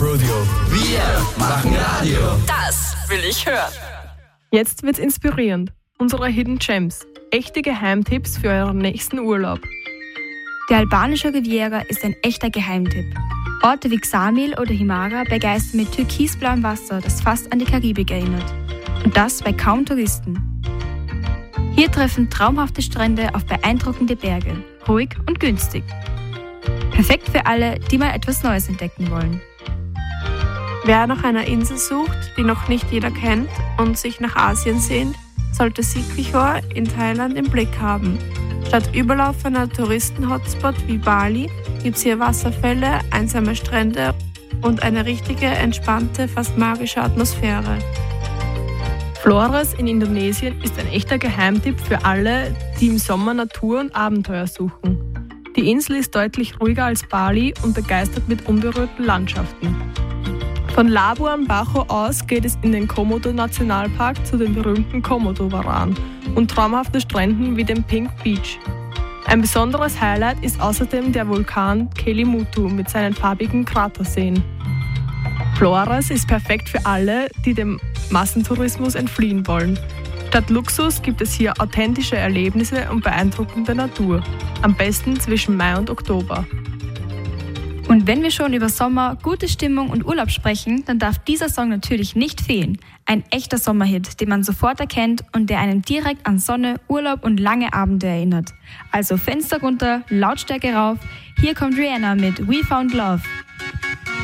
Rodeo. Wir machen Radio. Das will ich hören. Jetzt wird's inspirierend. Unsere Hidden Gems. Echte Geheimtipps für euren nächsten Urlaub. Der albanische Riviera ist ein echter Geheimtipp. Orte wie Xamil oder Himara begeistern mit türkisblauem Wasser, das fast an die Karibik erinnert. Und das bei kaum Touristen. Hier treffen traumhafte Strände auf beeindruckende Berge, ruhig und günstig. Perfekt für alle, die mal etwas Neues entdecken wollen. Wer nach einer Insel sucht, die noch nicht jeder kennt und sich nach Asien sehnt, sollte Sikihor in Thailand im Blick haben. Statt überlaufener Touristen-Hotspot wie Bali gibt es hier Wasserfälle, einsame Strände und eine richtige, entspannte, fast magische Atmosphäre. Flores in Indonesien ist ein echter Geheimtipp für alle, die im Sommer Natur und Abenteuer suchen. Die Insel ist deutlich ruhiger als Bali und begeistert mit unberührten Landschaften. Von Labuan Bajo aus geht es in den Komodo-Nationalpark zu den berühmten Komodo-Varan und traumhaften Stränden wie dem Pink Beach. Ein besonderes Highlight ist außerdem der Vulkan Kelimutu mit seinen farbigen Kraterseen. Flores ist perfekt für alle, die dem Massentourismus entfliehen wollen. Statt Luxus gibt es hier authentische Erlebnisse und beeindruckende Natur. Am besten zwischen Mai und Oktober. Und wenn wir schon über Sommer, gute Stimmung und Urlaub sprechen, dann darf dieser Song natürlich nicht fehlen. Ein echter Sommerhit, den man sofort erkennt und der einen direkt an Sonne, Urlaub und lange Abende erinnert. Also Fenster runter, Lautstärke rauf. Hier kommt Rihanna mit We Found Love.